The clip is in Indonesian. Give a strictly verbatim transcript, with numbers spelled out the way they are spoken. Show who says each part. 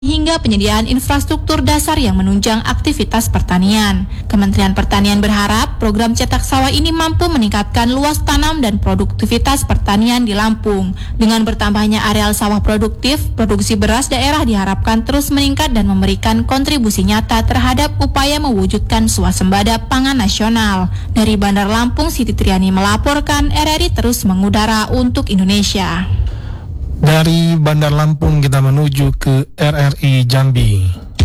Speaker 1: hingga penyediaan infrastruktur dasar yang menunjang aktivitas pertanian. Kementerian Pertanian berharap program cetak sawah ini mampu meningkatkan luas tanam dan produktivitas pertanian di Lampung. Dengan bertambahnya areal sawah produktif, produksi beras daerah diharapkan terus meningkat dan memberikan kontribusi nyata terhadap upaya mewujudkan swasembada pangan nasional. Dari Bandar Lampung, Siti Triani melaporkan, R R I terus mengudara untuk Indonesia.
Speaker 2: Dari Bandar Lampung kita menuju ke R R I Jambi.